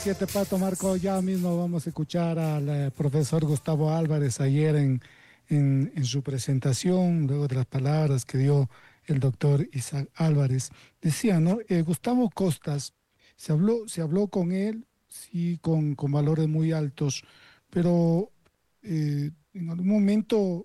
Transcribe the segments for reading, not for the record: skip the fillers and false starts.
Siete Pato Marco, ya mismo vamos a escuchar al profesor Gustavo Álvarez ayer en su presentación, luego de las palabras que dio el doctor Isaac Álvarez. Decía, ¿no? Gustavo Costas, se habló con él, sí, con valores muy altos, pero en algún momento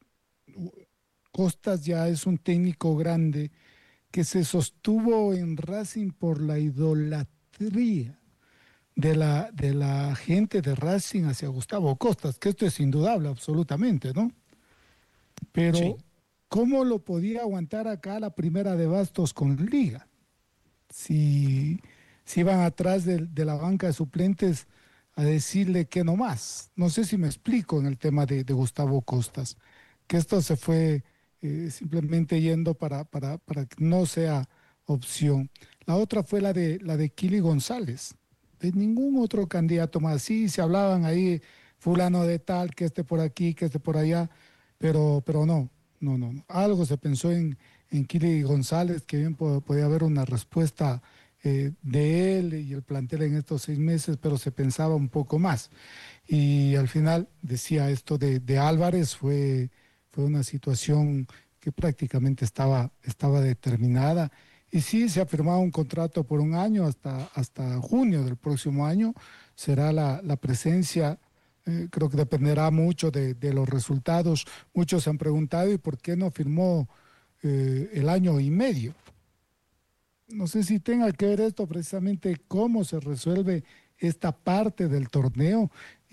Costas ya es un técnico grande que se sostuvo en Racing por la idolatría de la gente de Racing hacia Gustavo Costas, que esto es indudable, absolutamente, ¿no? Pero, Sí, ¿cómo lo podía aguantar acá la primera de Bastos con Liga? Si, si iban atrás de la banca de suplentes a decirle que no más. No sé si me explico en el tema de Gustavo Costas, que esto se fue simplemente yendo para que no sea opción. La otra fue la de Kili González. De ningún otro candidato más. Sí, se hablaban ahí, fulano de tal, que esté por aquí, que esté por allá, pero no. Algo se pensó en Kili González, que bien podía haber una respuesta de él y el plantel en estos 6 meses, pero se pensaba un poco más. Y al final decía esto de Álvarez, fue una situación que prácticamente estaba determinada. Y sí, se ha firmado un contrato por un año hasta junio del próximo año. Será la presencia, creo que dependerá mucho de los resultados. Muchos se han preguntado, ¿y por qué no firmó el año y medio? No sé si tenga que ver esto precisamente cómo se resuelve esta parte del torneo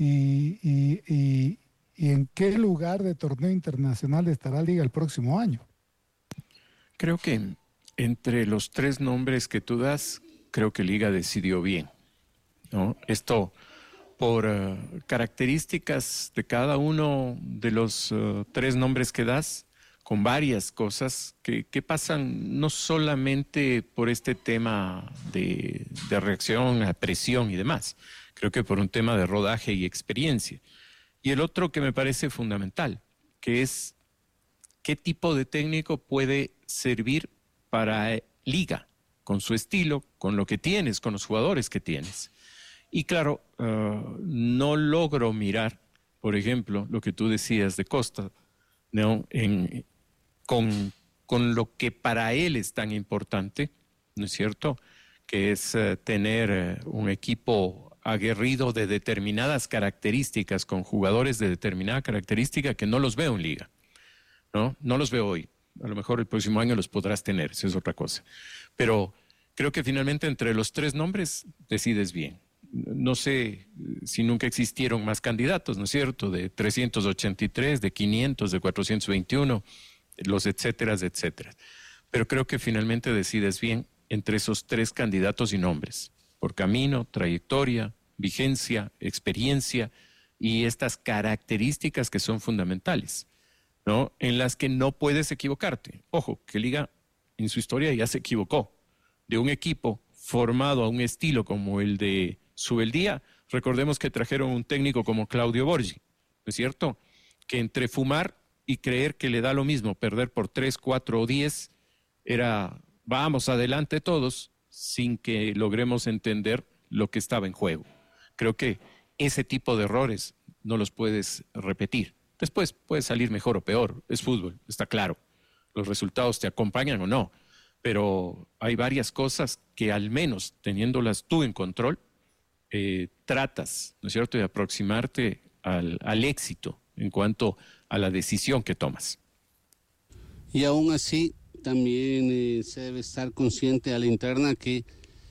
y en qué lugar de torneo internacional estará Liga el próximo año. creo que entre los tres nombres que tú das, creo que Liga decidió bien, ¿no? Esto por características de cada uno de los tres nombres que das, con varias cosas que pasan no solamente por este tema de reacción a presión y demás, creo que por un tema de rodaje y experiencia. Y el otro que me parece fundamental, que es qué tipo de técnico puede servir para Liga, con su estilo, con lo que tienes, con los jugadores que tienes. Y claro, no logro mirar, por ejemplo, lo que tú decías de Costa, ¿no? Con lo que para él es tan importante, ¿no es cierto? Que es tener un equipo aguerrido de determinadas características, con jugadores de determinada característica que no los veo en Liga, ¿no? No los veo hoy. A lo mejor el próximo año los podrás tener, eso es otra cosa. Pero creo que finalmente entre los tres nombres decides bien. No sé si nunca existieron más candidatos, ¿no es cierto? De 383, de 500, de 421, los etcéteras, etcétera. Pero creo que finalmente decides bien entre esos tres candidatos y nombres, por camino, trayectoria, vigencia, experiencia y estas características que son fundamentales, ¿no? En las que no puedes equivocarte. Ojo, que Liga en su historia ya se equivocó. De un equipo formado a un estilo como el de Subeldía, recordemos que trajeron un técnico como Claudio Borgi, ¿no es cierto? Que entre fumar y creer que le da lo mismo perder por 3, 4 o 10, era vamos adelante todos, sin que logremos entender lo que estaba en juego. Creo que ese tipo de errores no los puedes repetir. Después puede salir mejor o peor, es fútbol, está claro. Los resultados te acompañan o no, pero hay varias cosas que al menos teniéndolas tú en control, tratas, ¿no es cierto?, de aproximarte al éxito en cuanto a la decisión que tomas. Y aún así, también se debe estar consciente a la interna que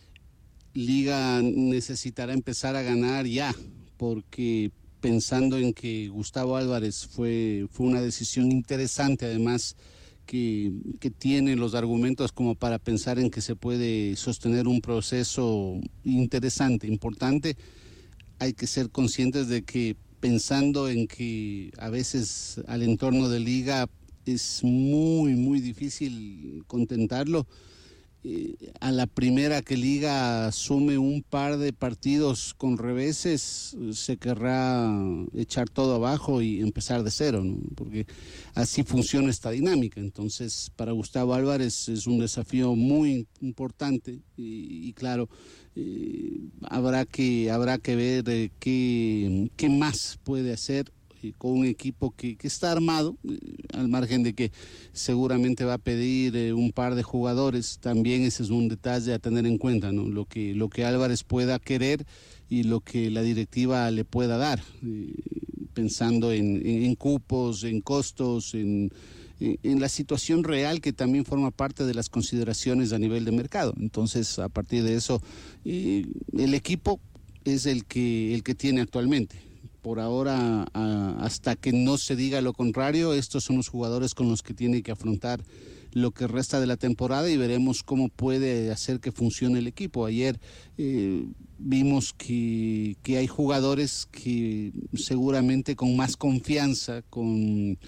Liga necesitará empezar a ganar ya, porque pensando en que Gustavo Álvarez fue una decisión interesante, además que tiene los argumentos como para pensar en que se puede sostener un proceso interesante, importante. Hay que ser conscientes de que pensando en que a veces al entorno de Liga es muy, muy difícil contentarlo, a la primera que Liga sume un par de partidos con reveses, se querrá echar todo abajo y empezar de cero, ¿no? Porque así funciona esta dinámica. Entonces, para Gustavo Álvarez es un desafío muy importante y claro, habrá que ver qué más puede hacer con un equipo que está armado, al margen de que seguramente va a pedir un par de jugadores. También ese es un detalle a tener en cuenta, ¿no? Lo que Álvarez pueda querer y lo que la directiva le pueda dar, pensando en cupos, en costos, en la situación real que también forma parte de las consideraciones a nivel de mercado. Entonces, a partir de eso, el equipo es el que tiene actualmente. Por ahora, hasta que no se diga lo contrario, estos son los jugadores con los que tiene que afrontar lo que resta de la temporada y veremos cómo puede hacer que funcione el equipo. Ayer vimos que hay jugadores que seguramente con más confianza, con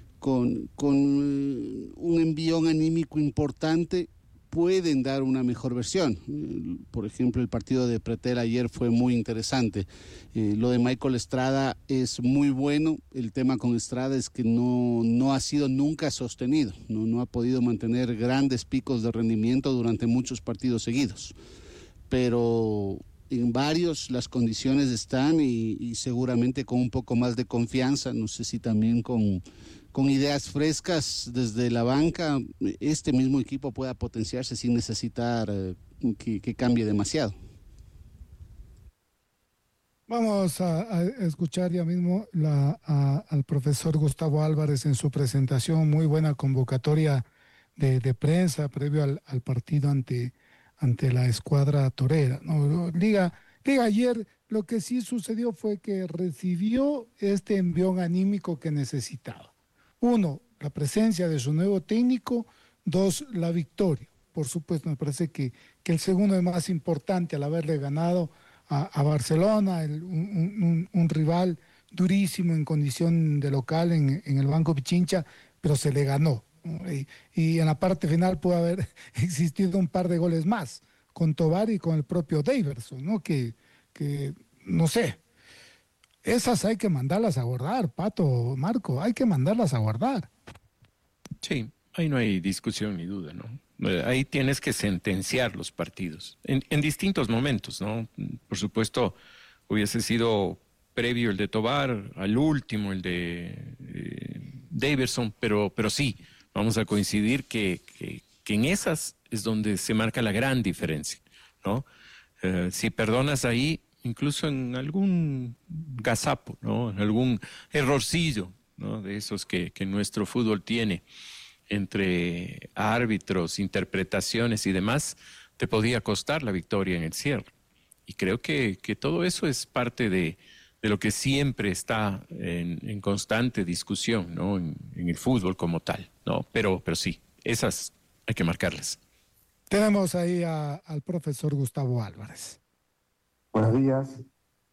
un envión anímico importante, pueden dar una mejor versión. Por ejemplo, el partido de Pretel ayer fue muy interesante. Lo de Michael Estrada es muy bueno. El tema con Estrada es que no ha sido nunca sostenido, no ha podido mantener grandes picos de rendimiento durante muchos partidos seguidos. Pero en varios las condiciones están y seguramente con un poco más de confianza, no sé si también con ideas frescas desde la banca, este mismo equipo pueda potenciarse sin necesitar que cambie demasiado. Vamos a escuchar ya mismo al profesor Gustavo Álvarez en su presentación, muy buena convocatoria de prensa previo al partido ante la escuadra torera, ¿no? Liga ayer lo que sí sucedió fue que recibió este envión anímico que necesitaba. Uno, la presencia de su nuevo técnico. Dos, la victoria. Por supuesto, me parece que el segundo es más importante al haberle ganado a Barcelona, un rival durísimo en condición de local en el Banco Pichincha, pero se le ganó, ¿no? Y en la parte final pudo haber existido un par de goles más, con Tobar y con el propio Daverson, ¿no? Que no sé, esas hay que mandarlas a guardar, Pato, Marco, hay que mandarlas a guardar. Sí, ahí no hay discusión ni duda, ¿no? Ahí tienes que sentenciar los partidos en distintos momentos, ¿no? Por supuesto, hubiese sido previo el de Tobar, al último el de Daverson, pero sí, vamos a coincidir que en esas es donde se marca la gran diferencia, ¿no? Si perdonas ahí, incluso en algún gazapo, ¿no? En algún errorcillo, ¿no? De esos que nuestro fútbol tiene entre árbitros, interpretaciones y demás, te podía costar la victoria en el cierre. Y creo que todo eso es parte de lo que siempre está en constante discusión, ¿no? En el fútbol como tal, ¿no? Pero sí, esas hay que marcarlas. Tenemos ahí al profesor Gustavo Álvarez. Buenos días.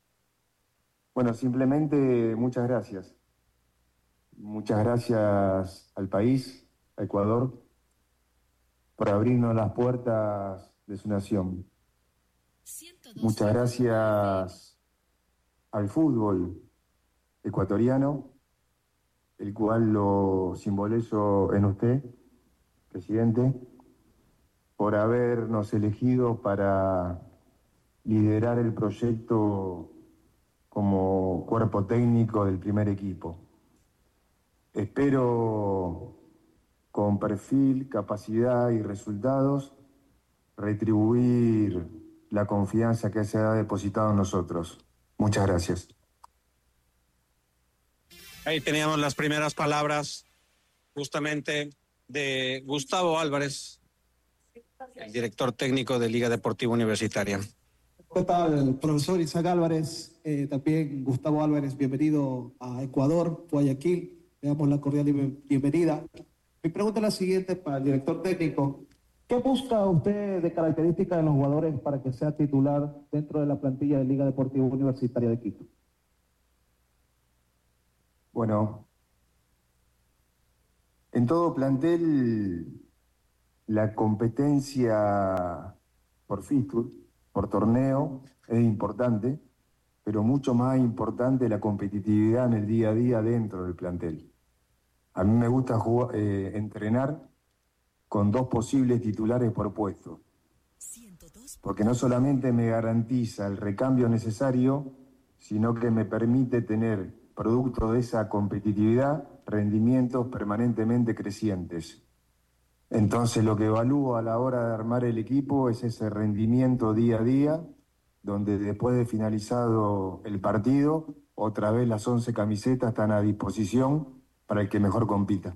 Bueno, simplemente muchas gracias. Muchas gracias al país, a Ecuador, por abrirnos las puertas de su nación. Muchas gracias al fútbol ecuatoriano, el cual lo simbolizo en usted, presidente, por habernos elegido para liderar el proyecto como cuerpo técnico del primer equipo. Espero, con perfil, capacidad y resultados, retribuir la confianza que se ha depositado en nosotros. Muchas gracias. Ahí teníamos las primeras palabras justamente de Gustavo Álvarez, el director técnico de Liga Deportiva Universitaria. ¿Qué tal, profesor Isaac Álvarez? También Gustavo Álvarez, bienvenido a Ecuador, Guayaquil. Le damos la cordial bienvenida. Mi pregunta es la siguiente para el director técnico. ¿Qué busca usted de características de los jugadores para que sea titular dentro de la plantilla de Liga Deportiva Universitaria de Quito? Bueno, en todo plantel La competencia por fixture, por torneo, es importante, pero mucho más importante la competitividad en el día a día dentro del plantel. A mí me gusta entrenar con 2 posibles titulares por puesto, porque no solamente me garantiza el recambio necesario, sino que me permite tener, producto de esa competitividad, rendimientos permanentemente crecientes. Entonces lo que evalúo a la hora de armar el equipo es ese rendimiento día a día, donde después de finalizado el partido, otra vez las 11 camisetas están a disposición para el que mejor compita.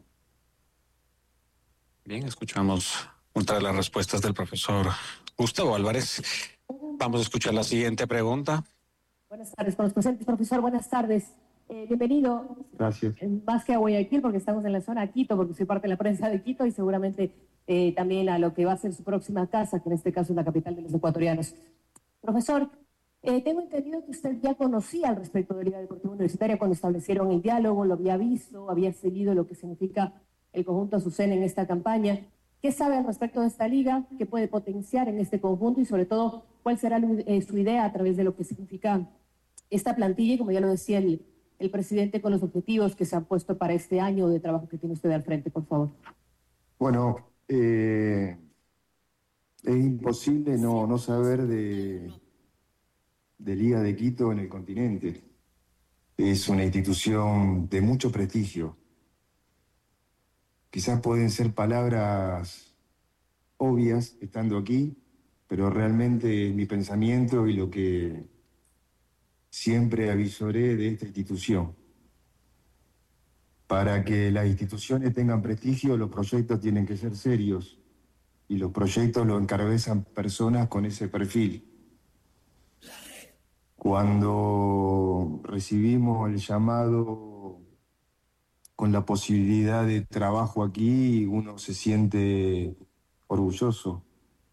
Bien, escuchamos otra de las respuestas del profesor Gustavo Álvarez. Vamos a escuchar la siguiente pregunta. Buenas tardes con los presentes, profesor. Buenas tardes. Bienvenido. Gracias. Más que a Guayaquil, porque estamos en la zona de Quito, porque soy parte de la prensa de Quito y seguramente también a lo que va a ser su próxima casa, que en este caso es la capital de los ecuatorianos. Profesor, tengo entendido que usted ya conocía al respecto de Liga Deportiva Universitaria cuando establecieron el diálogo, lo había visto, había seguido lo que significa el conjunto Azucena en esta campaña. ¿Qué sabe al respecto de esta liga? ¿Qué puede potenciar en este conjunto? Y sobre todo, ¿cuál será su idea a través de lo que significa esta plantilla? Y como ya lo decía el presidente, con los objetivos que se han puesto para este año de trabajo que tiene usted al frente, por favor. Bueno, es imposible no saber de Liga de Quito en el continente. Es una institución de mucho prestigio. Quizás pueden ser palabras obvias estando aquí, pero realmente mi pensamiento y lo que siempre avisoré de esta institución. Para que las instituciones tengan prestigio, los proyectos tienen que ser serios y los proyectos los encabezan personas con ese perfil. Cuando recibimos el llamado con la posibilidad de trabajo aquí, uno se siente orgulloso,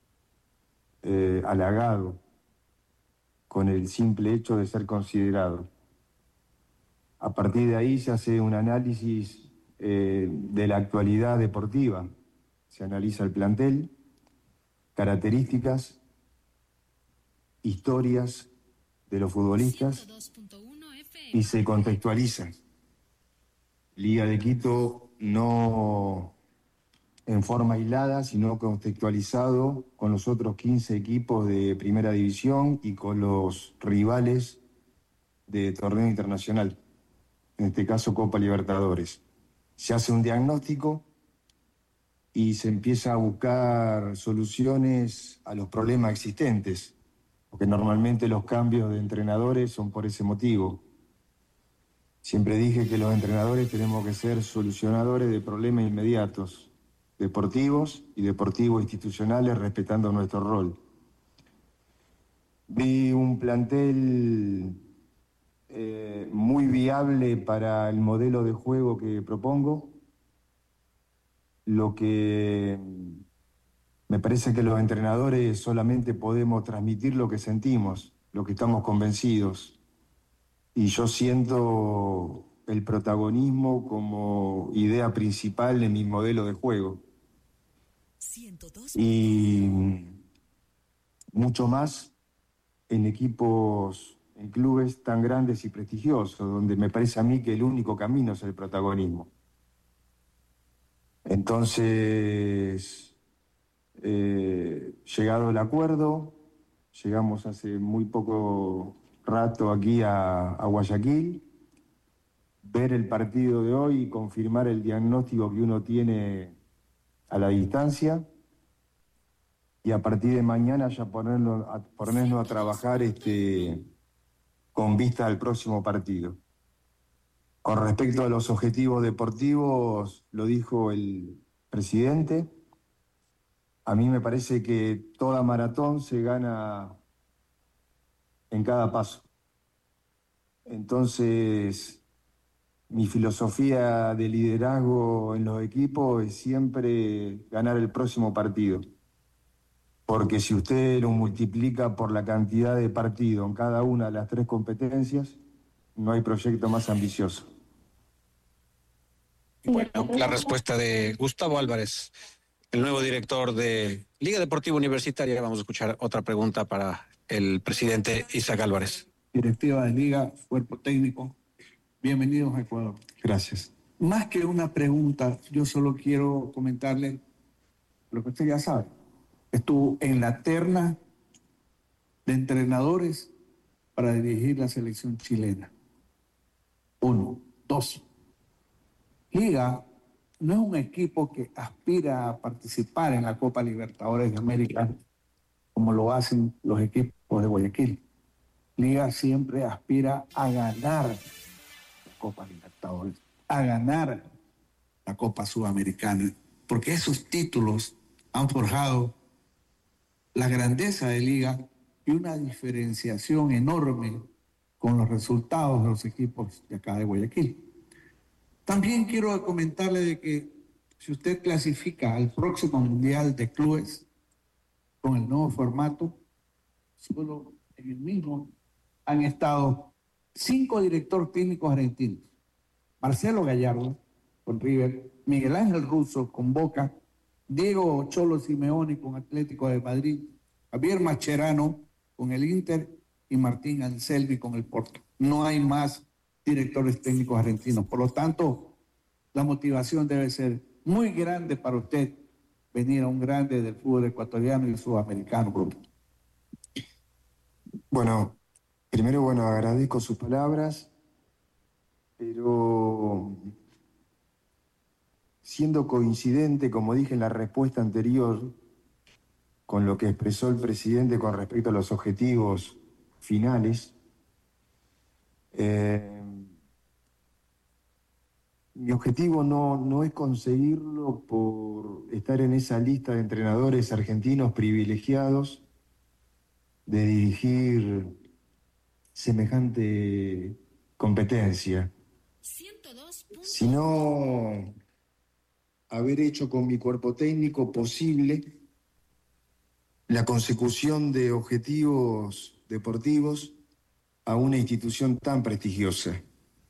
halagado, con el simple hecho de ser considerado. A partir de ahí se hace un análisis de la actualidad deportiva. Se analiza el plantel, características, historias de los futbolistas y se contextualiza. Liga de Quito no en forma aislada, sino contextualizado con los otros 15 equipos de primera división y con los rivales de torneo internacional, en este caso Copa Libertadores. Se hace un diagnóstico y se empieza a buscar soluciones a los problemas existentes, porque normalmente los cambios de entrenadores son por ese motivo. Siempre dije que los entrenadores tenemos que ser solucionadores de problemas inmediatos, deportivos y deportivos institucionales, respetando nuestro rol. Vi un plantel muy viable para el modelo de juego que propongo. Lo que me parece que los entrenadores solamente podemos transmitir lo que sentimos, lo que estamos convencidos. Y yo siento el protagonismo como idea principal de mi modelo de juego. Y mucho más en equipos, en clubes tan grandes y prestigiosos, donde me parece a mí que el único camino es el protagonismo. Entonces, llegado el acuerdo, llegamos hace muy poco rato aquí a Guayaquil, ver el partido de hoy y confirmar el diagnóstico que uno tiene a la distancia y a partir de mañana ya ponernos a trabajar con vista al próximo partido. Con respecto a los objetivos deportivos, lo dijo el presidente, a mí me parece que toda maratón se gana en cada paso. Entonces, mi filosofía de liderazgo en los equipos es siempre ganar el próximo partido. Porque si usted lo multiplica por la cantidad de partidos en cada una de las 3 competencias, no hay proyecto más ambicioso. Bueno, la respuesta de Gustavo Álvarez. el nuevo director de Liga Deportiva Universitaria. Vamos a escuchar otra pregunta para el presidente Isaac Álvarez. Directiva de Liga, cuerpo técnico, bienvenidos a Ecuador. Gracias. Más que una pregunta, yo solo quiero comentarle lo que usted ya sabe. Estuvo en la terna de entrenadores para dirigir la selección chilena. 1. 2. Liga no es un equipo que aspira a participar en la Copa Libertadores de América como lo hacen los equipos de Guayaquil. Liga siempre aspira a ganar la Copa Libertadores, a ganar la Copa Sudamericana, porque esos títulos han forjado la grandeza de Liga y una diferenciación enorme con los resultados de los equipos de acá de Guayaquil. También quiero comentarle de que si usted clasifica al próximo Mundial de Clubes con el nuevo formato, solo en el mismo han estado 5 directores técnicos argentinos. Marcelo Gallardo con River, Miguel Ángel Russo con Boca, Diego Cholo Simeone con Atlético de Madrid, Javier Mascherano con el Inter y Martín Anselmi con el Porto. No hay más directores técnicos argentinos. Por lo tanto, la motivación debe ser muy grande para usted venir a un grande del fútbol ecuatoriano y sudamericano, grupo. Bueno, primero, agradezco sus palabras, pero siendo coincidente, como dije en la respuesta anterior, con lo que expresó el presidente con respecto a los objetivos finales, mi objetivo no es conseguirlo por estar en esa lista de entrenadores argentinos privilegiados de dirigir semejante competencia, sino haber hecho con mi cuerpo técnico posible la consecución de objetivos deportivos a una institución tan prestigiosa.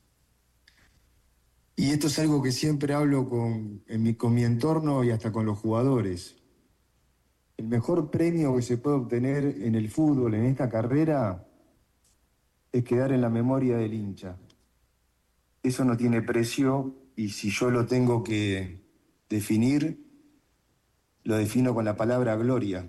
Y esto es algo que siempre hablo con mi entorno y hasta con los jugadores. El mejor premio que se puede obtener en el fútbol, en esta carrera, es quedar en la memoria del hincha. Eso no tiene precio y si yo lo tengo que definir, lo defino con la palabra gloria.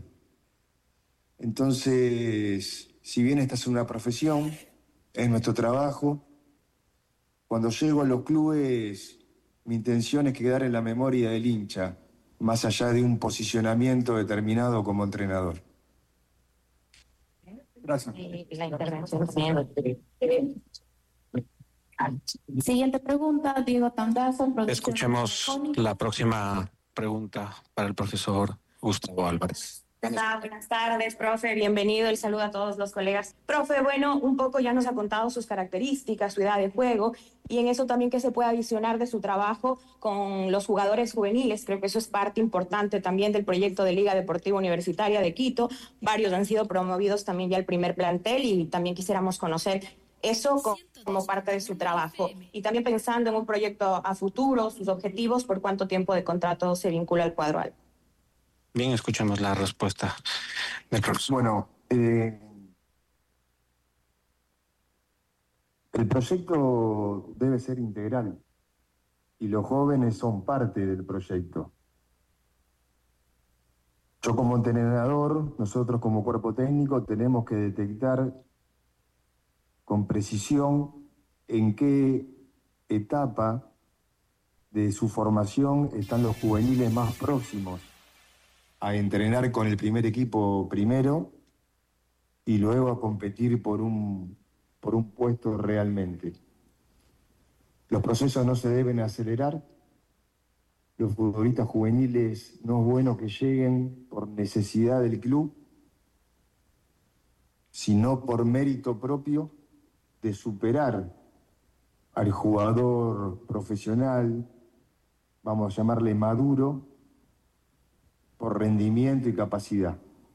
Entonces, si bien esta es una profesión, es nuestro trabajo, cuando llego a los clubes, mi intención es quedar en la memoria del hincha, más allá de un posicionamiento determinado como entrenador. Gracias. La intervención. Siguiente pregunta, Diego Tandazo. Escuchemos la próxima pregunta para el profesor Gustavo Álvarez. Hola, buenas tardes, profe, bienvenido, el saludo a todos los colegas. Profe, bueno, un poco ya nos ha contado sus características, su edad de juego, y en eso también que se pueda visionar de su trabajo con los jugadores juveniles. Creo que eso es parte importante también del proyecto de Liga Deportiva Universitaria de Quito. Varios han sido promovidos también ya al primer plantel y también quisiéramos conocer eso como parte de su trabajo. Y también pensando en un proyecto a futuro, sus objetivos, por cuánto tiempo de contrato se vincula al cuadro albo. Bien, escuchamos la respuesta del profesor. Bueno, el proyecto debe ser integral y los jóvenes son parte del proyecto. Yo como entrenador, nosotros como cuerpo técnico tenemos que detectar con precisión en qué etapa de su formación están los juveniles más próximos a entrenar con el primer equipo primero y luego a competir por un puesto realmente. Los procesos no se deben acelerar. Los futbolistas juveniles no es bueno que lleguen por necesidad del club, sino por mérito propio de superar al jugador profesional, vamos a llamarle maduro, por rendimiento y capacidad.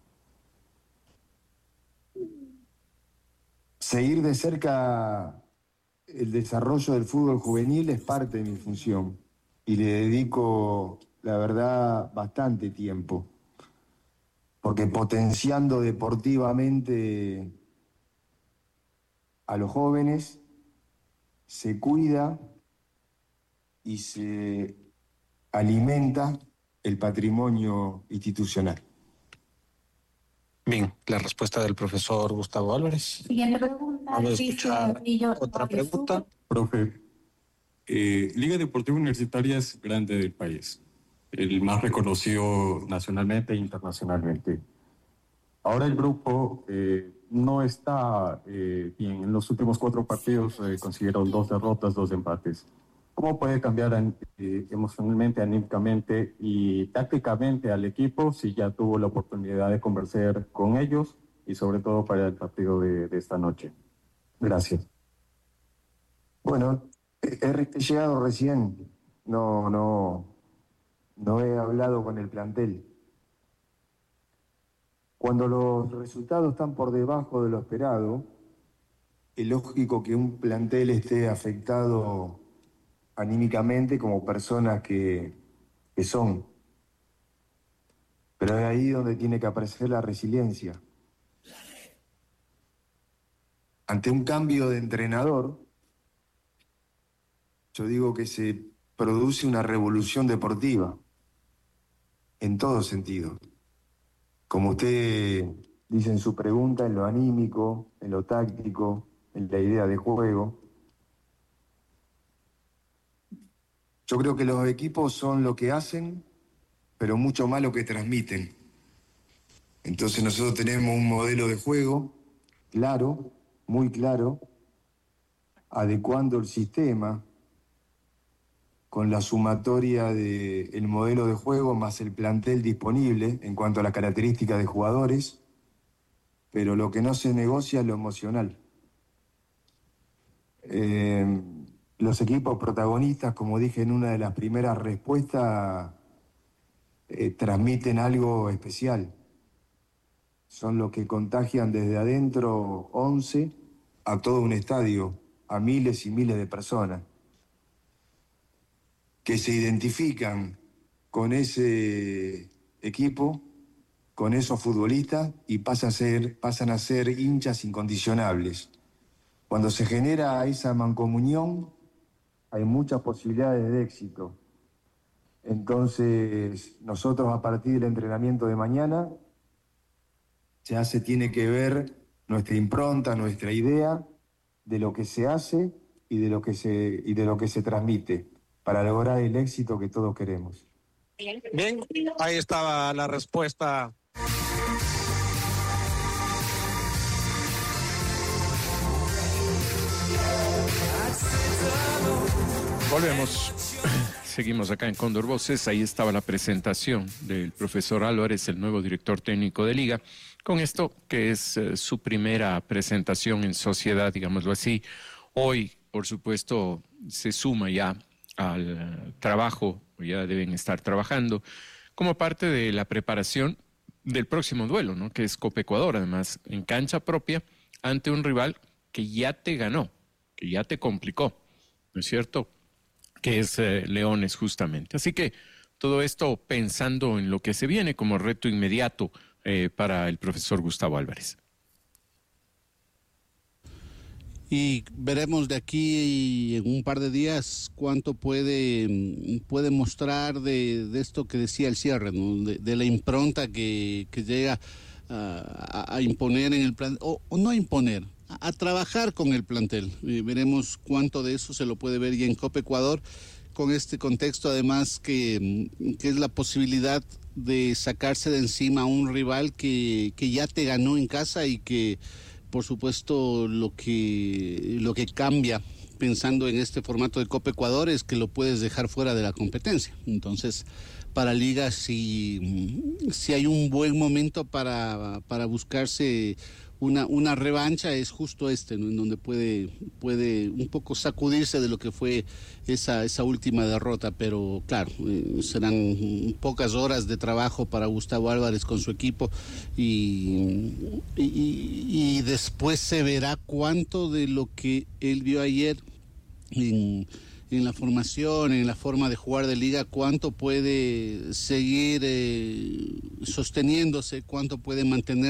Seguir de cerca el desarrollo del fútbol juvenil es parte de mi función y le dedico la verdad, bastante tiempo, porque potenciando deportivamente a los jóvenes, se cuida y se alimenta el patrimonio institucional. Bien, la respuesta del profesor Gustavo Álvarez. Siguiente pregunta. Vamos a escuchar otra pregunta. Profe, Liga Deportiva Universitaria es grande del país, el más reconocido nacionalmente e internacionalmente. Ahora el grupo no está bien. En los últimos 4 partidos consiguieron 2 derrotas, 2 empates. ¿Cómo puede cambiar emocionalmente, anímicamente y tácticamente al equipo si ya tuvo la oportunidad de conversar con ellos y sobre todo para el partido de esta noche? Gracias. Bueno, he llegado recién, no he hablado con el plantel. Cuando los resultados están por debajo de lo esperado, es lógico que un plantel esté afectado anímicamente como personas que son. Pero es ahí donde tiene que aparecer la resiliencia. Ante un cambio de entrenador, yo digo que se produce una revolución deportiva, en todo sentido. Como usted dice en su pregunta, en lo anímico, en lo táctico, en la idea de juego. Yo creo que los equipos son lo que hacen, pero mucho más lo que transmiten. Entonces nosotros tenemos un modelo de juego claro, muy claro, adecuando el sistema con la sumatoria del modelo de juego más el plantel disponible en cuanto a las características de jugadores, pero lo que no se negocia es lo emocional. Los equipos protagonistas, como dije en una de las primeras respuestas, transmiten algo especial. Son los que contagian desde adentro 11 a todo un estadio, a miles y miles de personas, que se identifican con ese equipo, con esos futbolistas y pasan a ser hinchas incondicionables. Cuando se genera esa mancomunión, hay muchas posibilidades de éxito. Entonces, nosotros a partir del entrenamiento de mañana, ya se tiene que ver nuestra impronta, nuestra idea de lo que se hace y de lo que se transmite para lograr el éxito que todos queremos. Bien, ahí estaba la respuesta. Volvemos. Seguimos acá en Cóndor Voces. Ahí estaba la presentación del profesor Álvarez, el nuevo director técnico de Liga, con esto que es su primera presentación en sociedad, digámoslo así. Hoy, por supuesto, se suma ya al trabajo, ya deben estar trabajando, como parte de la preparación del próximo duelo, ¿no? Que es Copa-Ecuador, además, en cancha propia, ante un rival que ya te ganó, que ya te complicó, ¿no es cierto?, que es Leones justamente. Así que todo esto pensando en lo que se viene como reto inmediato para el profesor Gustavo Álvarez. Y veremos de aquí en un par de días cuánto puede mostrar de esto que decía el cierre, ¿no? De la impronta que llega a imponer en el plan, o no a imponer, a trabajar con el plantel. Veremos cuánto de eso se lo puede ver ya en Copa Ecuador, con este contexto además que es la posibilidad de sacarse de encima a un rival que ya te ganó en casa y que por supuesto lo que cambia pensando en este formato de Copa Ecuador es que lo puedes dejar fuera de la competencia. Entonces para Liga si hay un buen momento para buscarse una revancha, es justo este, ¿no? En donde puede un poco sacudirse de lo que fue esa última derrota, pero claro, serán pocas horas de trabajo para Gustavo Álvarez con su equipo y después se verá cuánto de lo que él vio ayer en en la formación, en la forma de jugar de liga, cuánto puede seguir sosteniéndose, cuánto puede mantener